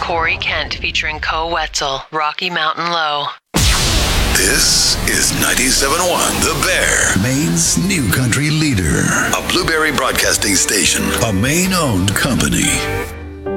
Corey Kent featuring Co Wetzel, Rocky Mountain Low. This is 97.1 The Bear, Maine's new country leader. A Blueberry Broadcasting Station, a Maine-owned company.